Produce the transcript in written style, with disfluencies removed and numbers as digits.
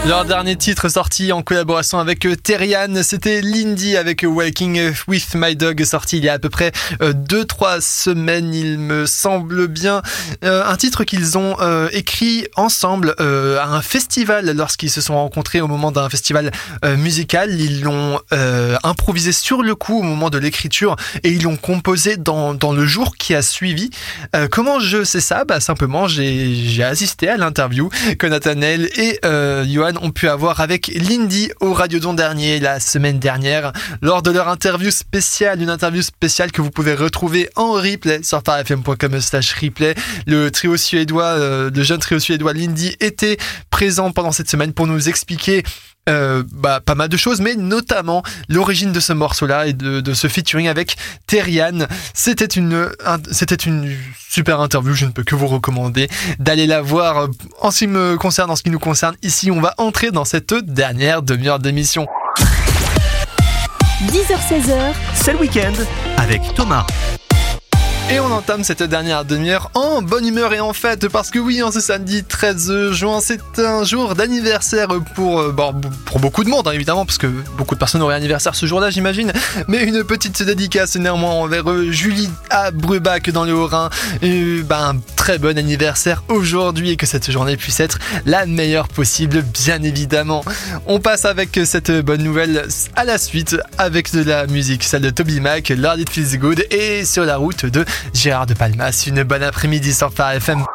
Leur dernier titre sorti en collaboration avec Terrian, c'était Lindy avec Walking with My Dog, sorti il y a à peu près 2-3 semaines, il me semble bien. Un titre qu'ils ont écrit ensemble à un festival lorsqu'ils se sont rencontrés au moment d'un festival musical. Ils l'ont improvisé sur le coup au moment de l'écriture et ils l'ont composé dans le jour qui a suivi. Comment je sais ça ? Simplement, j'ai assisté à l'interview que Nathanaël et Johan ont pu avoir avec Lindy au Radiodon dernier, la semaine dernière, lors de leur interview spéciale, une interview spéciale que vous pouvez retrouver en replay sur farfm.com/replay. Le trio suédois, le jeune trio suédois Lindy était présent pendant cette semaine pour nous expliquer pas mal de choses, mais notamment l'origine de ce morceau-là et de ce featuring avec Terrian. C'était une super interview, je ne peux que vous recommander d'aller la voir. En ce qui me concerne, en ce qui nous concerne, ici on va entrer dans cette dernière demi-heure d'émission. 10h-16h, c'est le week-end avec Thomas. Et on entame cette dernière demi-heure en bonne humeur et en fête, parce que oui, en ce samedi 13 juin, c'est un jour d'anniversaire pour beaucoup de monde, hein, évidemment, parce que beaucoup de personnes auraient anniversaire ce jour-là, j'imagine. Mais une petite dédicace néanmoins envers Julie à Brubach dans le Haut-Rhin. Un très bon anniversaire aujourd'hui et que cette journée puisse être la meilleure possible, bien évidemment. On passe avec cette bonne nouvelle à la suite avec de la musique, celle de Toby Mac, Lord It Feels Good, et Sur la route de Gérard de Palmas. Une bonne après-midi sur Phare FM.